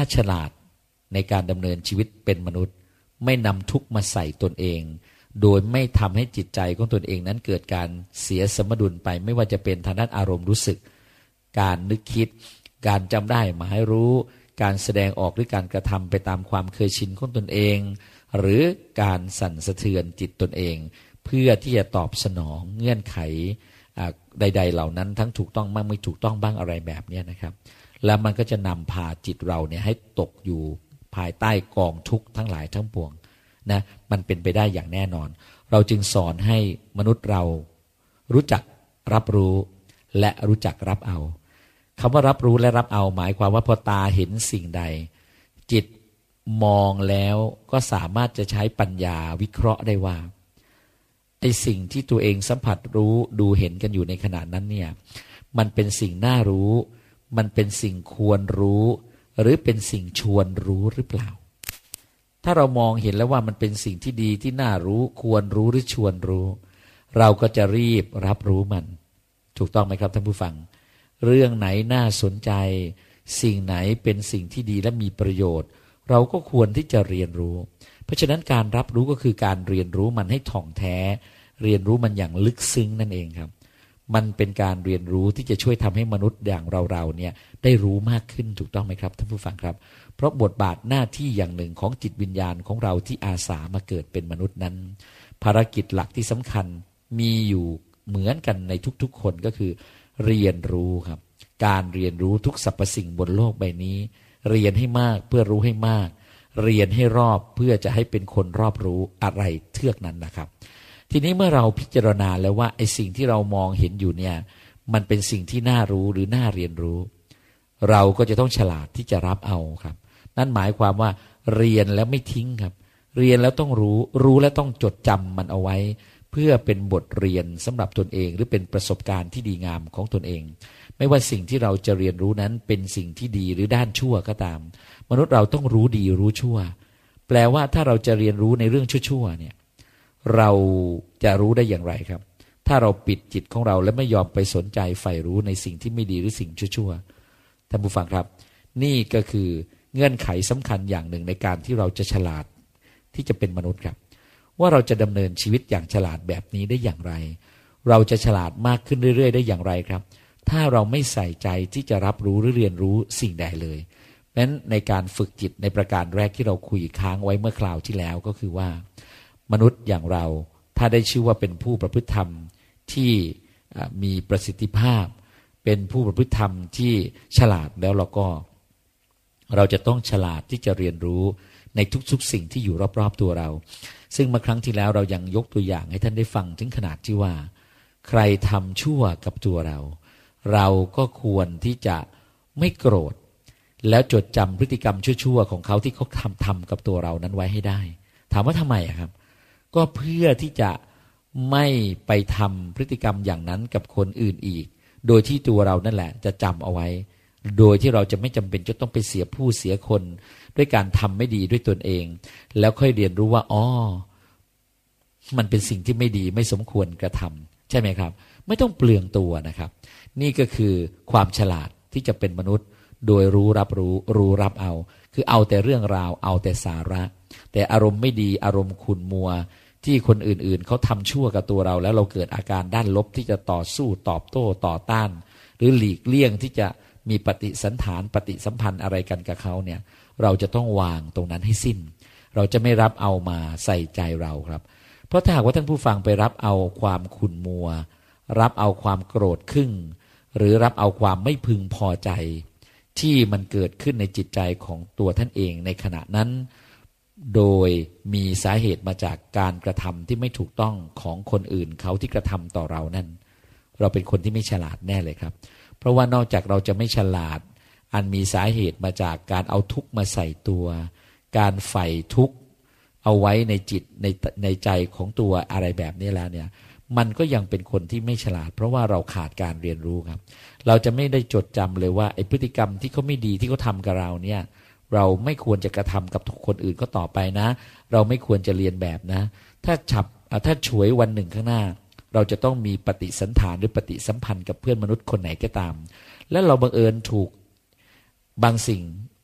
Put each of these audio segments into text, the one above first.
ฉลาดในการดำเนินชีวิตเป็นมนุษย์ไม่นำทุกข์มาใส่ตนเองโดยไม่ทำให้จิตใจของตนเองนั้นเกิดการเสียสมดุลไปไม่ว่าจะเป็นทางด้านอารมณ์รู้สึกการนึกคิดการจำได้หมายรู้การแสดงออกหรือการกระทำไปตามความเคยชินของตนเองหรือการสั่นสะเทือนจิตตนเองเพื่อที่จะตอบสนองเงื่อนไขใดๆเหล่านั้นทั้งถูกต้องบ้างไม่ถูกต้องบ้างอะไรแบบนี้นะครับแล้วมันก็จะนำพาจิตเราเนี่ยให้ตกอยู่ภายใต้กองทุกข์ทั้งหลายทั้งปวงนะมันเป็นไปได้อย่างแน่นอนเราจึงสอนให้มนุษย์เรารู้จักรับรู้และรู้จักรับเอาคำว่ารับรู้และรับเอาหมายความว่าพอตาเห็นสิ่งใดจิตมองแล้วก็สามารถจะใช้ปัญญาวิเคราะห์ได้ว่าไอ้สิ่งที่ตัวเองสัมผัสรู้ดูเห็นกันอยู่ในขณะนั้นเนี่ยมันเป็นสิ่งน่ารู้มันเป็นสิ่งควรรู้หรือเป็นสิ่งชวนรู้หรือเปล่าถ้าเรามองเห็นแล้วว่ามันเป็นสิ่งที่ดีที่น่ารู้ควรรู้หรือชวนรู้เราก็จะรีบรับรู้มันถูกต้องไหมครับท่านผู้ฟังเรื่องไหนน่าสนใจสิ่งไหนเป็นสิ่งที่ดีและมีประโยชน์เราก็ควรที่จะเรียนรู้เพราะฉะนั้นการรับรู้ก็คือการเรียนรู้มันให้ถ่องแท้เรียนรู้มันอย่างลึกซึ้งนั่นเองครับมันเป็นการเรียนรู้ที่จะช่วยทำให้มนุษย์อย่างเราเนี่ยได้รู้มากขึ้นถูกต้องไหมครับท่านผู้ฟังครับเพราะบทบาทหน้าที่อย่างหนึ่งของจิตวิญญาณของเราที่อาสามาเกิดเป็นมนุษย์นั้นภารกิจหลักที่สำคัญมีอยู่เหมือนกันในทุกๆคนก็คือเรียนรู้ครับการเรียนรู้ทุกสรรพสิ่งบนโลกใบนี้เรียนให้มากเพื่อรู้ให้มากเรียนให้รอบเพื่อจะให้เป็นคนรอบรู้อะไรเทือกนั้นนะครับทีนี้เมื่อเราพิจารณาแล้วว่าไอ้สิ่งที่เรามองเห็นอยู่เนี่ยมันเป็นสิ่งที่น่ารู้หรือน่าเรียนรู้เราก็จะต้องฉลาดที่จะรับเอาครับนั่นหมายความว่าเรียนแล้วไม่ทิ้งครับเรียนแล้วต้องรู้แล้วต้องจดจำมันเอาไว้เพื่อเป็นบทเรียนสำหรับตนเองหรือเป็นประสบการณ์ที่ดีงามของตนเองไม่ว่าสิ่งที่เราจะเรียนรู้นั้นเป็นสิ่งที่ดีหรือด้านชั่วก็ตามมนุษย์เราต้องรู้ดีรู้ชั่วแปลว่าถ้าเราจะเรียนรู้ในเรื่องชั่วๆเนี่ยเราจะรู้ได้อย่างไรครับถ้าเราปิดจิตของเราและไม่ยอมไปสนใจใฝ่รู้ในสิ่งที่ไม่ดีหรือสิ่งชั่วๆท่านผู้ฟังครับนี่ก็คือเงื่อนไขสำคัญอย่างหนึ่งในการที่เราจะฉลาดที่จะเป็นมนุษย์ครับว่าเราจะดำเนินชีวิตอย่างฉลาดแบบนี้ได้อย่างไรเราจะฉลาดมากขึ้นเรื่อยๆได้อย่างไรครับถ้าเราไม่ใส่ใจที่จะรับรู้หรือเรียนรู้สิ่งใดเลยนั้นในการฝึกจิตในประการแรกที่เราคุยค้างไว้เมื่อคราวที่แล้วก็คือว่ามนุษย์อย่างเราถ้าได้ชื่อว่าเป็นผู้ประพฤติธรรมที่มีประสิทธิภาพเป็นผู้ประพฤติธรรมที่ฉลาดแล้วเราจะต้องฉลาดที่จะเรียนรู้ในทุกๆสิ่งที่อยู่รอบๆตัวเราซึ่งเมื่อครั้งที่แล้วเรายังยกตัวอย่างให้ท่านได้ฟังถึงขนาดที่ว่าใครทำชั่วกับตัวเราก็ควรที่จะไม่โกรธแล้วจดจำพฤติกรรมชั่วๆของเขาที่เขาทำกับตัวเรานั้นไว้ให้ได้ถามว่าทำไมครับก็เพื่อที่จะไม่ไปทำพฤติกรรมอย่างนั้นกับคนอื่นอีกโดยที่ตัวเรานั่นแหละจะจำเอาไว้โดยที่เราจะไม่จำเป็นจะต้องไปเสียผู้เสียคนด้วยการทำไม่ดีด้วยตนเองแล้วค่อยเรียนรู้ว่าอ๋อมันเป็นสิ่งที่ไม่ดีไม่สมควรกระทำใช่ไหมครับไม่ต้องเปลืองตัวนะครับนี่ก็คือความฉลาดที่จะเป็นมนุษย์โดยรู้รับเอาคือเอาแต่เรื่องราวเอาแต่สาระแต่อารมณ์ไม่ดีอารมณ์ขุ่นมัวที่คนอื่นๆเขาทำชั่วกับตัวเราแล้วเราเกิดอาการด้านลบที่จะต่อสู้ตอบโต้ต่อต้านหรือหลีกเลี่ยงที่จะมีปฏิสันถานปฏิสัมพันธ์อะไรกันกับเขาเนี่ยเราจะต้องวางตรงนั้นให้สิ้นเราจะไม่รับเอามาใส่ใจเราครับเพราะถ้าหากว่าท่านผู้ฟังไปรับเอาความขุ่นมัวรับเอาความโกรธขึ้นหรือรับเอาความไม่พึงพอใจที่มันเกิดขึ้นในจิตใจของตัวท่านเองในขณะนั้นโดยมีสาเหตุมาจากการกระทำที่ไม่ถูกต้องของคนอื่นเขาที่กระทำต่อเรานั่นเราเป็นคนที่ไม่ฉลาดแน่เลยครับเพราะว่านอกจากเราจะไม่ฉลาดอันมีสาเหตุมาจากการเอาทุกข์มาใส่ตัวการใฝ่ทุกข์เอาไว้ในจิตในใจของตัวอะไรแบบนี้แล้วเนี่ยมันก็ยังเป็นคนที่ไม่ฉลาดเพราะว่าเราขาดการเรียนรู้ครับเราจะไม่ได้จดจำเลยว่าไอ้พฤติกรรมที่เขาไม่ดีที่เขาทำกับเราเนี่ยเราไม่ควรจะกระทำกับคนอื่นก็ต่อไปนะเราไม่ควรจะเรียนแบบนะถ้าฉวยวันหนึ่งข้างหน้าเราจะต้องมีปฏิสันถานหรือปฏิสัมพันธ์กับเพื่อนมนุษย์คนไหนก็ตามและเราบังเอิญถูกบางสิ่ง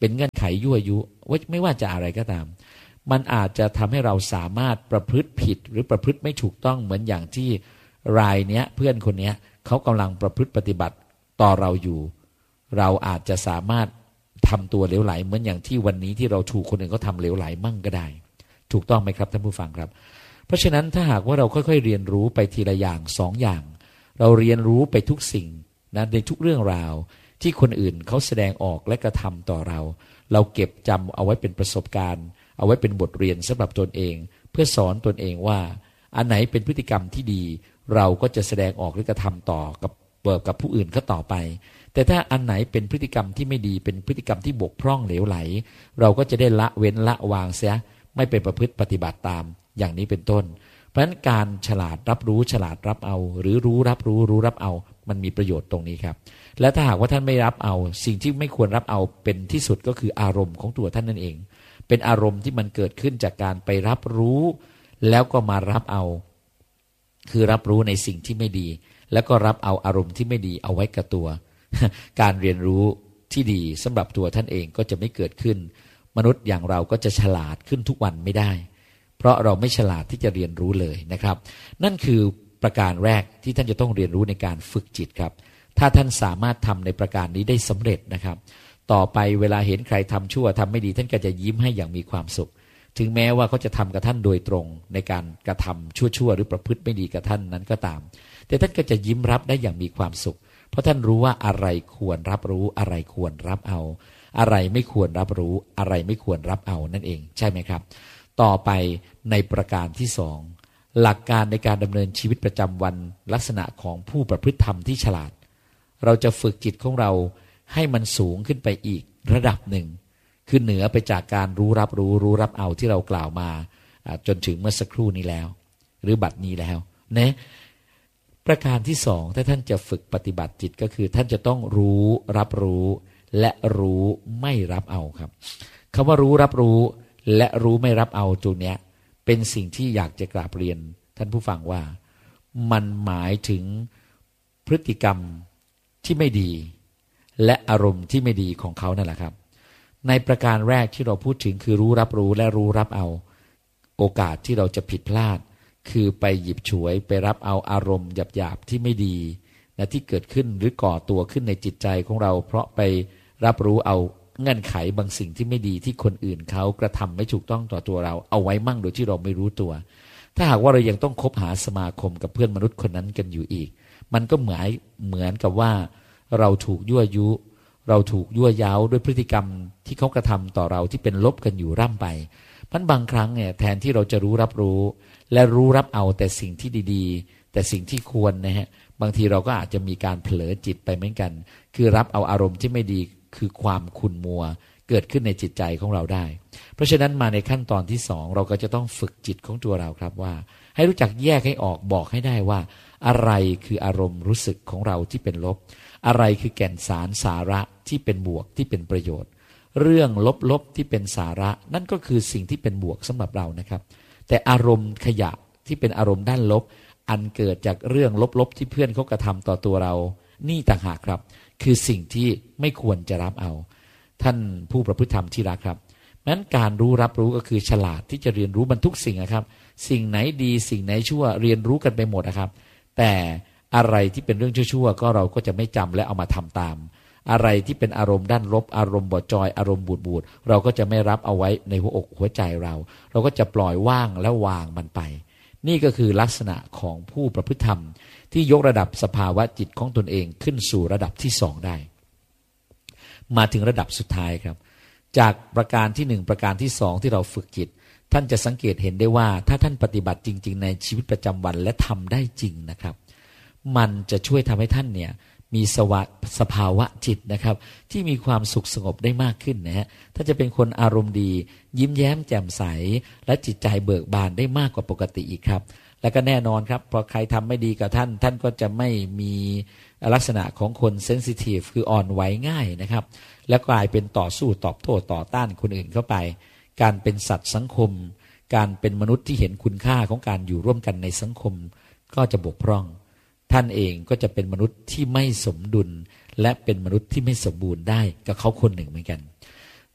เป็นเงื่อนไขยั่วยุว่าไม่ว่าจะอะไรก็ตามมันอาจจะทำให้เราสามารถประพฤติผิดหรือประพฤติไม่ถูกต้องเหมือนอย่างที่รายเนี้ยเพื่อนคนเนี้ยเขากำลังประพฤติปฏิบัติต่อเราอยู่เราอาจจะสามารถทำตัวเหลวไหลเหมือนอย่างที่วันนี้ที่เราถูกคนอื่นเขาทำเหลวไหลมั่งก็ได้ถูกต้องไหมครับท่านผู้ฟังครับเพราะฉะนั้นถ้าหากว่าเราค่อยๆเรียนรู้ไปทีละอย่างสองอย่างเราเรียนรู้ไปทุกสิ่งนะในทุกเรื่องราวที่คนอื่นเขาแสดงออกและกระทำต่อเราเราเก็บจำเอาไว้เป็นประสบการณ์เอาไว้เป็นบทเรียนสำหรับตนเองเพื่อสอนตนเองว่าอันไหนเป็นพฤติกรรมที่ดีเราก็จะแสดงออกหรือกระทำต่อกับผู้อื่นเขาต่อไปแต่ถ้าอันไหนเป็นพฤติกรรมที่ไม่ดีเป็นพฤติกรรมที่บกพร่องเหลวไหลเราก็จะได้ละเว้นละวางเสียไม่เป็นประพฤติปฏิบัติตามอย่างนี้เป็นต้นเพราะฉะนั้นการฉลาดรับรู้ฉลาดรับเอาหรือรู้รับเอามันมีประโยชน์ตรงนี้ครับและถ้าหากว่าท่านไม่รับเอาสิ่งที่ไม่ควรรับเอาเป็นที่สุดก็คืออารมณ์ของตัวท่านนั่นเองเป็นอารมณ์ที่มันเกิดขึ้นจากการไปรับรู้แล้วก็มารับเอาคือรับรู้ในสิ่งที่ไม่ดีแล้วก็รับเอาอารมณ์ที่ไม่ดีเอาไว้กับตัวการเรียนรู้ที่ดีสำหรับตัวท่านเองก็จะไม่เกิดขึ้นมนุษย์อย่างเราก็จะฉลาดขึ้นทุกวันไม่ได้เพราะเราไม่ฉลาดที่จะเรียนรู้เลยนะครับนั่นคือประการแรกที่ท่านจะต้องเรียนรู้ในการฝึกจิตครับถ้าท่านสามารถทำในประการนี้ได้สำเร็จนะครับต่อไปเวลาเห็นใครทำชั่วทำไม่ดีท่านก็จะยิ้มให้อย่างมีความสุขถึงแม้ว่าเขาจะทำกับท่านโดยตรงในการกระทำชั่วหรือประพฤติไม่ดีกับท่านนั้นก็ตามแต่ท่านก็จะยิ้มรับได้อย่างมีความสุขเพราะท่านรู้ว่าอะไรควรรับรู้อะไรควรรับเอาอะไรไม่ควรรับรู้อะไรไม่ควรรับเอานั่นเองใช่ไหมครับต่อไปในประการที่สองหลักการในการดำเนินชีวิตประจำวันลักษณะของผู้ประพฤติธรรมที่ฉลาดเราจะฝึกจิตของเราให้มันสูงขึ้นไปอีกระดับหนึ่งคือเหนือไปจากการรู้รับเอาที่เรากล่าวมาจนถึงเมื่อสักครู่นี้แล้วหรือบัดนี้แล้วนะประการที่สองถ้าท่านจะฝึกปฏิบัติจิตก็คือท่านจะต้องรู้รับรู้และรู้ไม่รับเอาครับคำว่ารู้รับรู้และรู้ไม่รับเอาตรงเนี้ยเป็นสิ่งที่อยากจะกราบเรียนท่านผู้ฟังว่ามันหมายถึงพฤติกรรมที่ไม่ดีและอารมณ์ที่ไม่ดีของเขานั่นแหละครับในประการแรกที่เราพูดถึงคือรู้รับรู้และรู้รับเอาโอกาสที่เราจะผิดพลาดคือไปหยิบฉวยไปรับเอาอารมณ์หยาบๆที่ไม่ดีนะที่เกิดขึ้นหรือก่อตัวขึ้นในจิตใจของเราเพราะไปรับรู้เอาเงื่อนไขบางสิ่งที่ไม่ดีที่คนอื่นเขากระทำไม่ถูกต้องต่อตัวเราเอาไว้มั่งโดยที่เราไม่รู้ตัวถ้าหากว่าเรายังต้องคบหาสมาคมกับเพื่อนมนุษย์คนนั้นกันอยู่อีกมันก็เหมือนกับว่าเราถูกยั่วยุเราถูกยั่วย้าด้วยพฤติกรรมที่เขากระทำต่อเราที่เป็นลบกันอยู่ร่ำไปมันบางครั้งเนี่ยแทนที่เราจะรู้รับรู้และรู้รับเอาแต่สิ่งที่ดีๆแต่สิ่งที่ควรนะฮะบางทีเราก็อาจจะมีการเผลอจิตไปเหมือนกันคือรับเอาอารมณ์ที่ไม่ดีคือความขุ่นมัวเกิดขึ้นในจิตใจของเราได้เพราะฉะนั้นมาในขั้นตอนที่สองเราก็จะต้องฝึกจิตของตัวเราครับว่าให้รู้จักแยกให้ออกบอกให้ได้ว่าอะไรคืออารมณ์รู้สึกของเราที่เป็นลบอะไรคือแก่นสารสาระที่เป็นบวกที่เป็นประโยชน์เรื่องลบๆที่เป็นสาระนั่นก็คือสิ่งที่เป็นบวกสำหรับเรานะครับแต่อารมณ์ขยะที่เป็นอารมณ์ด้านลบอันเกิดจากเรื่องลบๆที่เพื่อนเขากระทำต่อตัวเรานี่ต่างหากครับคือสิ่งที่ไม่ควรจะรับเอาท่านผู้ประพฤติธรรมที่รักครับนั้นการรู้รับรู้ก็คือฉลาดที่จะเรียนรู้มันทุกสิ่งนะครับสิ่งไหนดีสิ่งไหนชั่วเรียนรู้กันไปหมดนะครับแต่อะไรที่เป็นเรื่องชั่วๆก็เราก็จะไม่จำและเอามาทำตามอะไรที่เป็นอารมณ์ด้านลบอารมณ์บอดจอยอารมณ์บูดเราก็จะไม่รับเอาไว้ในหัวอกหัวใจเราก็จะปล่อยว่างและวางมันไปนี่ก็คือลักษณะของผู้ประพฤติธรรมที่ยกระดับสภาวะจิตของตนเองขึ้นสู่ระดับที่สองได้มาถึงระดับสุดท้ายครับจากประการที่หนึ่งประการที่สองที่เราฝึกจิตท่านจะสังเกตเห็นได้ว่าถ้าท่านปฏิบัติจริงๆในชีวิตประจำวันและทำได้จริงนะครับมันจะช่วยทำให้ท่านเนี่ยมีสภาวะจิตนะครับที่มีความสุขสงบได้มากขึ้นนะฮะท่านจะเป็นคนอารมณ์ดียิ้มแย้มแจ่มใสและจิตใจเบิกบานได้มากกว่าปกติอีกครับและก็แน่นอนครับพอใครทำไม่ดีกับท่านก็จะไม่มีลักษณะของคนเซนซิทีฟคืออ่อนไหวง่ายนะครับแล้วกลายเป็นต่อสู้ตอบโต้ต่อต้านคนอื่นเข้าไปการเป็นสัตว์สังคมการเป็นมนุษย์ที่เห็นคุณค่าของการอยู่ร่วมกันในสังคมก็จะบกพร่องท่านเองก็จะเป็นมนุษย์ที่ไม่สมดุลและเป็นมนุษย์ที่ไม่สมบูรณ์ได้กับเขาคนหนึ่งเหมือนกัน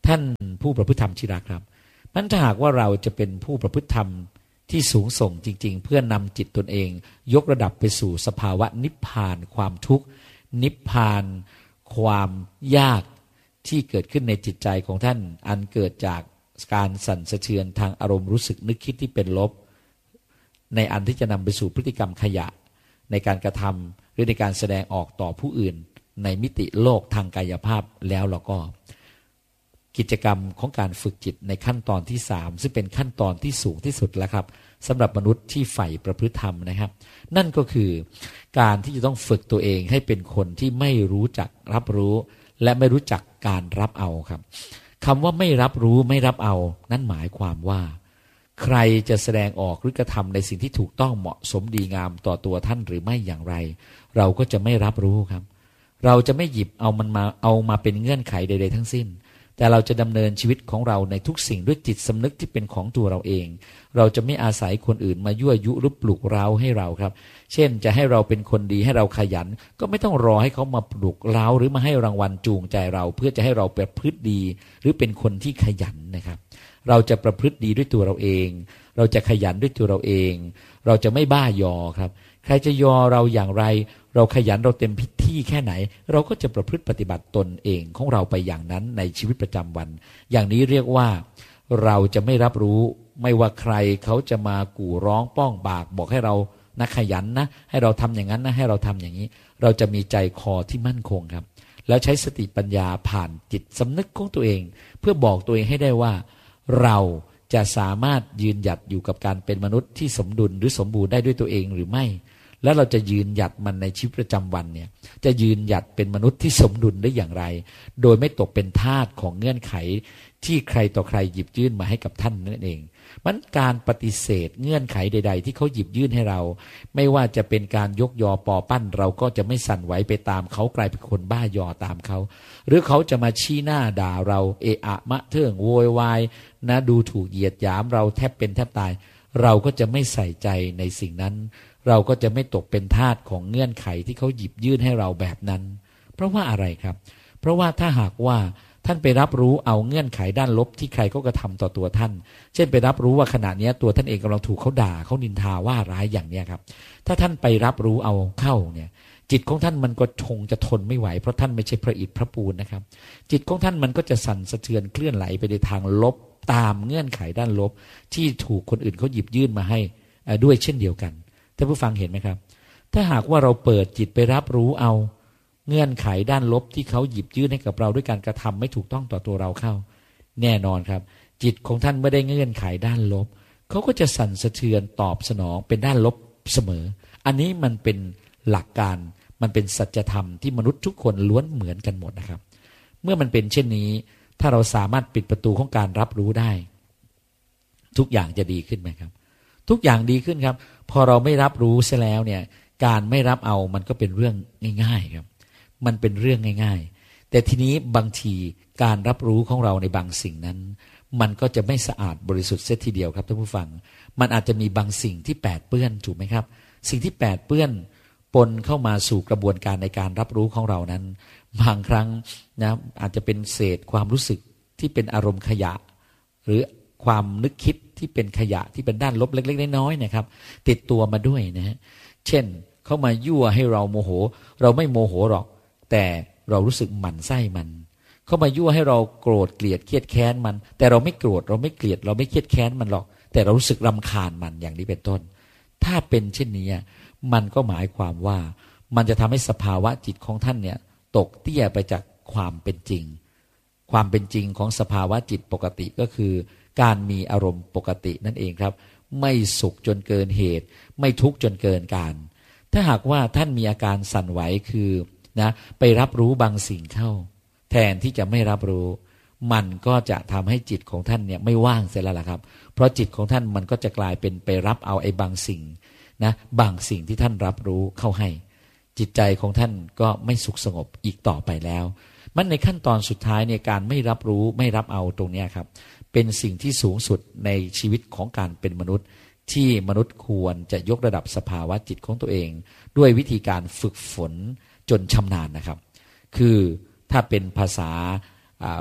ท่านผู้ประพฤติธรรมที่รักครับมันถ้าหากว่าเราจะเป็นผู้ประพฤติธรรมที่สูงส่งจริงๆเพื่อนำจิตตนเองยกระดับไปสู่สภาวะนิพพานความทุกข์นิพพานความยากที่เกิดขึ้นในจิตใจของท่านอันเกิดจากการสั่นสะเทือนทางอารมณ์รู้สึกนึกคิดที่เป็นลบในอันที่จะนำไปสู่พฤติกรรมขยะในการกระทำหรือในการแสดงออกต่อผู้อื่นในมิติโลกทางกายภาพแล้วเราก็กิจกรรมของการฝึกจิตในขั้นตอนที่3ซึ่งเป็นขั้นตอนที่สูงที่สุดแล้วครับสำหรับมนุษย์ที่ใฝ่ประพฤติธรรมนะครับนั่นก็คือการที่จะต้องฝึกตัวเองให้เป็นคนที่ไม่รู้จักรับรู้และไม่รู้จักการรับเอาครับคำว่าไม่รับรู้ไม่รับเอานั่นหมายความว่าใครจะแสดงออกหรือกระทำในสิ่งที่ถูกต้องเหมาะสมดีงามต่อตัวท่านหรือไม่อย่างไรเราก็จะไม่รับรู้ครับเราจะไม่หยิบเอามาเป็นเงื่อนไขใดๆทั้งสิ้นแต่เราจะดำเนินชีวิตของเราในทุกสิ่งด้วยจิตสำนึกที่เป็นของตัวเราเองเราจะไม่อาศัยคนอื่นมายั่วยุหรือปลุกเร้าให้เราครับเช่นจะให้เราเป็นคนดีให้เราขยันก็ไม่ต้องรอให้เขามาปลุกเร้าหรือมาให้รางวัลจูงใจเราเพื่อจะให้เราประพฤติดีหรือเป็นคนที่ขยันนะครับเราจะประพฤติดีด้วยตัวเราเองเราจะขยันด้วยตัวเราเองเราจะไม่บ้ายอครับใครจะยอเราอย่างไรเราขยันเราเต็มที่แค่ไหนเราก็จะประพฤติปฏิบัติตนเองของเราไปอย่างนั้นในชีวิตประจำวันอย่างนี้เรียกว่าเราจะไม่รับรู้ไม่ว่าใครเขาจะมากู่ร้องป้องปากบอกให้เรานะขยันนะให้เราทำอย่างนั้นนะให้เราทำอย่างนี้เราจะมีใจคอที่มั่นคงครับแล้วใช้สติปัญญาผ่านจิตสำนึกของตัวเองเพื่อบอกตัวเองให้ได้ว่าเราจะสามารถยืนหยัดอยู่กับการเป็นมนุษย์ที่สมดุลหรือสมบูรณ์ได้ด้วยตัวเองหรือไม่แล้วเราจะยืนหยัดมันในชีวิตประจำวันเนี่ยจะยืนหยัดเป็นมนุษย์ที่สมดุลได้อย่างไรโดยไม่ตกเป็นทาสของเงื่อนไขที่ใครต่อใครหยิบยื่นมาให้กับท่านนั่นเองมันการปฏิเสธเงื่อนไขใดๆที่เขาหยิบยื่นให้เราไม่ว่าจะเป็นการยกยอปอปั้นเราก็จะไม่สั่นไหวไปตามเขากลายเป็นคนบ้ายอตามเขาหรือเขาจะมาชี้หน้าด่าเราเอะอะมะเทื่องโวยวายนะดูถูกเหยียดหยามเราแทบเป็นแทบตายเราก็จะไม่ใส่ใจในสิ่งนั้นเราก็จะไม่ตกเป็นทาสของเงื่อนไขที่เขาหยิบยื่นให้เราแบบนั้นเพราะว่าอะไรครับเพราะว่าถ้าหากว่าท่านไปรับรู้เอาเงื่อนไขด้านลบที่ใครก็กระทำต่อตัวท่านเช่นไปรับรู้ว่าขณะนี้ตัวท่านเองกำลังถูกเขาด่าเขานินทาว่าร้ายอย่างนี้ครับถ้าท่านไปรับรู้เอาเข้าเนี่ยจิตของท่านมันก็คงจะทนไม่ไหวเพราะท่านไม่ใช่พระอิฐพระปูนนะครับจิตของท่านมันก็จะสั่นสะเทือนเคลื่อนไหลไปในทางลบตามเงื่อนไขด้านลบที่ถูกคนอื่นเขาหยิบยื่นมาให้ด้วยเช่นเดียวกันท่านผู้ฟังเห็นไหมครับถ้าหากว่าเราเปิดจิตไปรับรู้เอาเงื่อนไขด้านลบที่เขาหยิบยื่นให้กับเราด้วยการกระทำไม่ถูกต้องต่อตัวเราเข้าแน่นอนครับจิตของท่านไม่ได้เงื่อนไขด้านลบเขาก็จะสั่นสะเทือนตอบสนองเป็นด้านลบเสมออันนี้มันเป็นหลักการมันเป็นสัจธรรมที่มนุษย์ทุกคนล้วนเหมือนกันหมดนะครับเมื่อมันเป็นเช่นนี้ถ้าเราสามารถปิดประตูของการรับรู้ได้ทุกอย่างจะดีขึ้นไหมครับทุกอย่างดีขึ้นครับพอเราไม่รับรู้เสียแล้วเนี่ยการไม่รับเอามันก็เป็นเรื่องง่ายๆครับมันเป็นเรื่องง่ายๆแต่ทีนี้บางทีการรับรู้ของเราในบางสิ่งนั้นมันก็จะไม่สะอาดบริสุทธิ์เสียทีเดียวครับท่านผู้ฟังมันอาจจะมีบางสิ่งที่แปดเปื้อนถูกไหมครับสิ่งที่แปดเปื้อนปนเข้ามาสู่กระบวนการในการรับรู้ของเรานั้นบางครั้งนะอาจจะเป็นเศษความรู้สึกที่เป็นอารมณ์ขยะหรือความนึกคิดที่เป็นขยะที่เป็นด้านลบเล็กๆน้อยๆนะครับติดตัวมาด้วยนะฮะเช่นเข้ามายั่วให้เราโมโหเราไม่โมโหหรอกแต่เรารู้สึกหมั่นไส้มันเข้ามายั่วให้เราโกรธเกลียดเครียดแค้นมันแต่เราไม่โกรธเราไม่เกลียดเราไม่เครียดแค้นมันหรอกแต่เรารู้สึกรำคาญมันอย่างนี้เป็นต้นถ้าเป็นเช่นนี้มันก็หมายความว่ามันจะทำให้สภาวะจิตของท่านเนี่ยตกเตี้ยไปจากความเป็นจริงความเป็นจริงของสภาวะจิตปกติก็คือการมีอารมณ์ปกตินั่นเองครับไม่สุขจนเกินเหตุไม่ทุกข์จนเกินการถ้าหากว่าท่านมีอาการสั่นไหวคือนะไปรับรู้บางสิ่งเข้าแทนที่จะไม่รับรู้มันก็จะทำให้จิตของท่านเนี่ยไม่ว่างเสียแล้วล่ะครับเพราะจิตของท่านมันก็จะกลายเป็นไปรับเอาไอ้บางสิ่งนะบางสิ่งที่ท่านรับรู้เข้าให้จิตใจของท่านก็ไม่สุขสงบอีกต่อไปแล้วมันในขั้นตอนสุดท้ายเนี่ยการไม่รับรู้ไม่รับเอาตรงนี้ครับเป็นสิ่งที่สูงสุดในชีวิตของการเป็นมนุษย์ที่มนุษย์ควรจะยกระดับสภาวะจิตของตัวเองด้วยวิธีการฝึกฝนจนชำนาญนะครับคือถ้าเป็นภาษา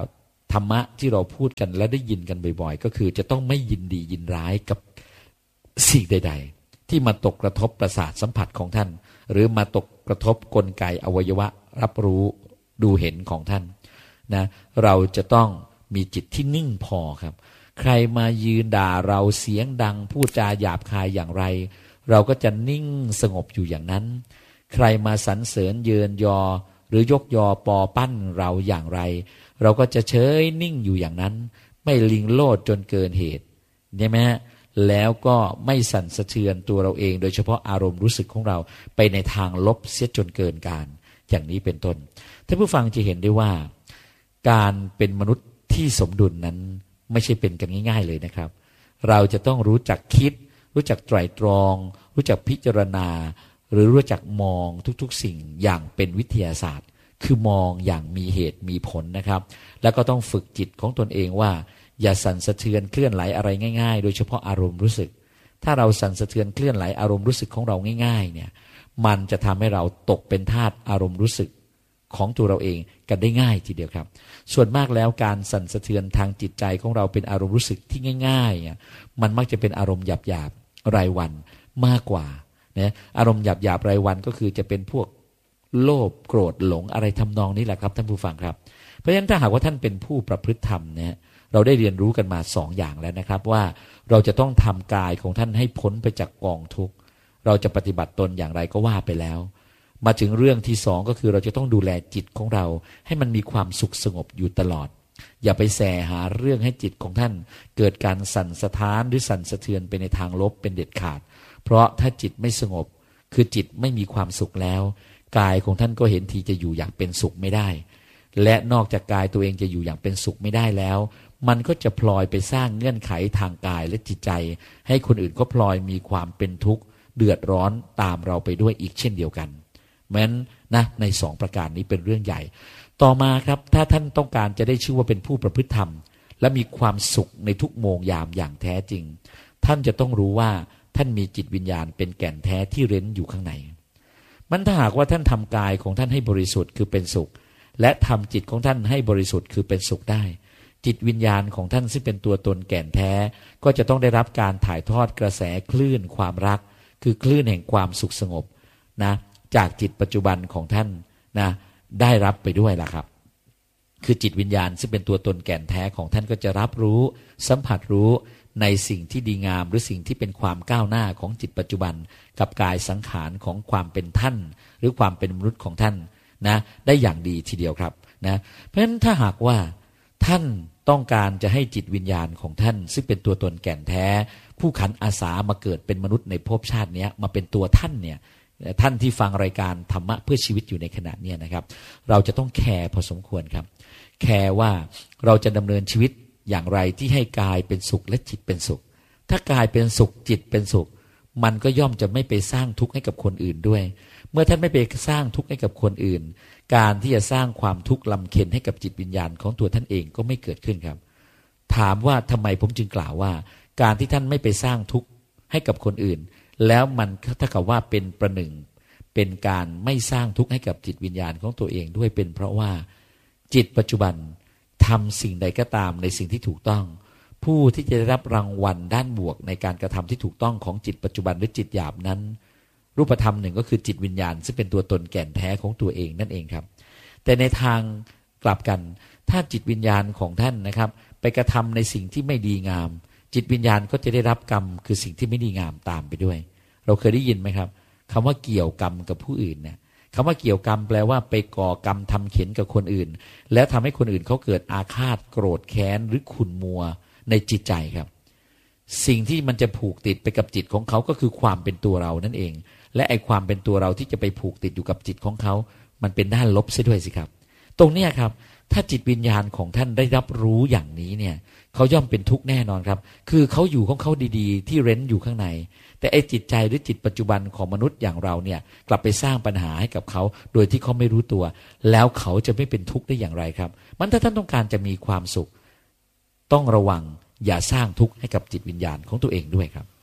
ธรรมะที่เราพูดกันและได้ยินกันบ่อยๆก็คือจะต้องไม่ยินดียินร้ายกับสิ่งใดๆที่มาตกกระทบประสาทสัมผัสของท่านหรือมาตกกระทบกลไกอวัยวะรับรู้ดูเห็นของท่านนะเราจะต้องมีจิตที่นิ่งพอครับใครมายืนด่าเราเสียงดังพูดจาหยาบคายอย่างไรเราก็จะนิ่งสงบอยู่อย่างนั้นใครมาสรรเสริญเยินยอหรือยกยอปอปั้นเราอย่างไรเราก็จะเฉยนิ่งอยู่อย่างนั้นไม่ลิงโลดจนเกินเหตุใช่ไหมฮะแล้วก็ไม่สั่นสะเทือนตัวเราเองโดยเฉพาะอารมณ์รู้สึกของเราไปในทางลบเสียจนเกินการอย่างนี้เป็นต้นท่านผู้ฟังจะเห็นได้ว่าการเป็นมนุษย์ที่สมดุลนั้นไม่ใช่เป็นกันง่ายๆเลยนะครับเราจะต้องรู้จักคิดรู้จักไตร่ตรองรู้จักพิจารณาหรือรู้จักมองทุกๆสิ่งอย่างเป็นวิทยาศาสตร์คือมองอย่างมีเหตุมีผลนะครับแล้วก็ต้องฝึกจิตของตนเองว่าอย่าสั่นสะเทือนเคลื่อนไหลอะไรง่ายๆโดยเฉพาะอารมณ์รู้สึกถ้าเราสั่นสะเทือนเคลื่อนไหลอารมณ์รู้สึกของเราง่ายๆเนี่ยมันจะทำให้เราตกเป็นทาสอารมณ์รู้สึกของตัวเราเองกันได้ง่ายทีเดียวครับส่วนมากแล้วการสั่นสะเทือนทางจิตใจของเราเป็นอารมณ์รู้สึกที่ง่ายๆมันมักจะเป็นอารมณ์หยาบๆรายวันมากกว่านะอารมณ์หยาบๆรายวันก็คือจะเป็นพวกโลภโกรธหลงอะไรทำนองนี้แหละครับท่านผู้ฟังครับเพราะฉะนั้นถ้าหากว่าท่านเป็นผู้ประพฤติธรรมเนี่ยเราได้เรียนรู้กันมา2 อย่างแล้วนะครับว่าเราจะต้องทำกายของท่านให้พ้นไปจากกองทุกข์เราจะปฏิบัติตนอย่างไรก็ว่าไปแล้วมาถึงเรื่องที่2ก็คือเราจะต้องดูแลจิตของเราให้มันมีความสุขสงบอยู่ตลอดอย่าไปแสหาเรื่องให้จิตของท่านเกิดการสั่นสะท้านหรือสั่นสะเทือนไปในทางลบเป็นเด็ดขาดเพราะถ้าจิตไม่สงบคือจิตไม่มีความสุขแล้วกายของท่านก็เห็นทีจะอยู่อย่างเป็นสุขไม่ได้และนอกจากกายตัวเองจะอยู่อย่างเป็นสุขไม่ได้แล้วมันก็จะพลอยไปสร้างเงื่อนไขทางกายและจิตใจให้คนอื่นก็พลอยมีความเป็นทุกข์เดือดร้อนตามเราไปด้วยอีกเช่นเดียวกันเพราะฉะนั้นนะใน2 ประการนี้เป็นเรื่องใหญ่ต่อมาครับถ้าท่านต้องการจะได้ชื่อว่าเป็นผู้ประพฤติธรรมและมีความสุขในทุกโมงยามอย่างแท้จริงท่านจะต้องรู้ว่าท่านมีจิตวิญญาณเป็นแก่นแท้ที่เร้นอยู่ข้างในมันถ้าหากว่าท่านทำกายของท่านให้บริสุทธิ์คือเป็นสุขและทำจิตของท่านให้บริสุทธิ์คือเป็นสุขได้จิตวิญญาณของท่านซึ่งเป็นตัวตนแก่นแท้ก็จะต้องได้รับการถ่ายทอดกระแสคลื่นความรักคือคลื่นแห่งความสุขสงบนะจากจิตปัจจุบันของท่านนะได้รับไปด้วยล่ะครับคือจิตวิญญาณซึ่งเป็นตัวตนแก่นแท้ของท่านก็จะรับรู้สัมผัสรู้ในสิ่งที่ดีงามหรือสิ่งที่เป็นความก้าวหน้าของจิตปัจจุบันกับกายสังขารของความเป็นท่านหรือความเป็นมนุษย์ของท่านนะได้อย่างดีทีเดียวครับนะเพราะฉะนั้นถ้าหากว่าท่านต้องการจะให้จิตวิญญาณของท่านซึ่งเป็นตัวตนแก่นแท้ผู้ขันอาสามาเกิดเป็นมนุษย์ในภพชาตินี้มาเป็นตัวท่านเนี่ยท่านที่ฟังรายการธรรมะเพื่อชีวิตอยู่ในขณะนี้นะครับเราจะต้องแคร์พอสมควรครับแคร์ว่าเราจะดำเนินชีวิตอย่างไรที่ให้กายเป็นสุขและจิตเป็นสุขถ้ากายเป็นสุขจิตเป็นสุขมันก็ย่อมจะไม่ไปสร้างทุกข์ให้กับคนอื่นด้วยเมื่อท่านไม่ไปสร้างทุกข์ให้กับคนอื่นการที่จะสร้างความทุกข์ลำเค็ญให้กับจิตวิญญาณของตัวท่านเองก็ไม่เกิดขึ้นครับถามว่าทำไมผมจึงกล่าวว่าการที่ท่านไม่ไปสร้างทุกข์ให้กับคนอื่นแล้วมันถ้ากับว่าเป็นประหนึ่งเป็นการไม่สร้างทุกข์ให้กับจิตวิญญาณของตัวเองด้วยเป็นเพราะว่าจิตปัจจุบันทำสิ่งใดก็ตามในสิ่งที่ถูกต้องผู้ที่จะได้รับรางวัลด้านบวกในการกระทำที่ถูกต้องของจิตปัจจุบันหรือจิตหยาบนั้นรูปธรรมหนึ่งก็คือจิตวิญญาณซึ่งเป็นตัวตนแก่นแท้ของตัวเองนั่นเองครับแต่ในทางกลับกันถ้าจิตวิญญาณของท่านนะครับไปกระทำในสิ่งที่ไม่ดีงามจิตวิญญาณก็จะได้รับกรรมคือสิ่งที่ไม่ดีงามตามไปด้วยเราเคยได้ยินไหมครับคำว่าเกี่ยวกรรมกับผู้อื่นเนี่ยคำว่าเกี่ยวกรรมแปลว่าไปก่อกรรมทำเข็ญกับคนอื่นแล้วทำให้คนอื่นเขาเกิดอาฆาตโกรธแค้นหรือขุ่นมัวในจิตใจครับสิ่งที่มันจะผูกติดไปกับจิตของเขาก็คือความเป็นตัวเรานั่นเองและไอความเป็นตัวเราที่จะไปผูกติดอยู่กับจิตของเขามันเป็นด้านลบซะด้วยสิครับตรงเนี้ยครับถ้าจิตวิญญาณของท่านได้รับรู้อย่างนี้เนี่ยเขาย่อมเป็นทุกข์แน่นอนครับคือเขาอยู่ของเขาดีๆที่เร้นอยู่ข้างในแต่ไอจิตใจหรือจิตปัจจุบันของมนุษย์อย่างเราเนี่ยกลับไปสร้างปัญหาให้กับเขาโดยที่เขาไม่รู้ตัวแล้วเขาจะไม่เป็นทุกข์ได้อย่างไรครับมันถ้าท่านต้องการจะมีความสุขต้องระวังอย่าสร้างทุกข์ให้กับจิตวิญญาณของตัวเองด้วยครับ